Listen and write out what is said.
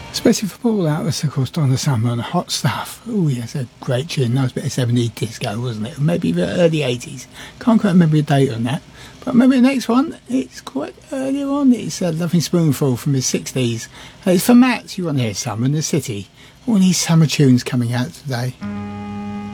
Especially for Paul, that was of course Donna Summer and Hot Stuff. Oh yes, a great tune. That was a bit of 70s disco, wasn't it? Maybe the early 80s. Can't quite remember the date on that. But maybe the next one, it's quite earlier on. It's a Loving Spoonful from the 60s. It's for Matt. You want to hear Summer in the City. All these summer tunes coming out today.